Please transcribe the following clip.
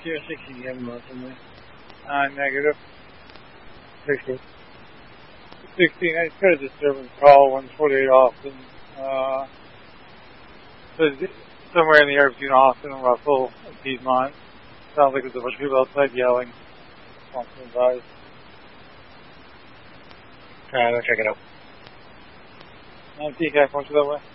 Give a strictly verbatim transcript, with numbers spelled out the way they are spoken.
Sierra sixteen, you have them somewhere. Uh, negative. sixteen. sixteen, I just got a disturbance call, one forty-eight Austin. Uh, so somewhere in the area between Austin and Russell and Piedmont. Sounds like there's a bunch of people outside yelling. Want to advise. Alright, I'll check it out. Uh, D C A C, won't you that way?